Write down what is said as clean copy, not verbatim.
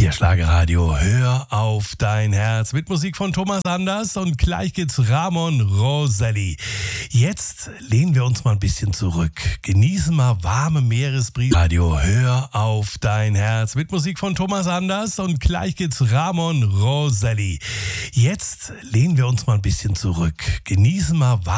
Hier Schlagerradio, hör auf dein Herz mit Musik von Thomas Anders und gleich geht's Ramon Roselli. Jetzt lehnen wir uns mal ein bisschen zurück, genießen mal warme Meeresbrise. Radio, hör auf dein Herz mit Musik von Thomas Anders und gleich geht's Ramon Roselli. Jetzt lehnen wir uns mal ein bisschen zurück, genießen mal warme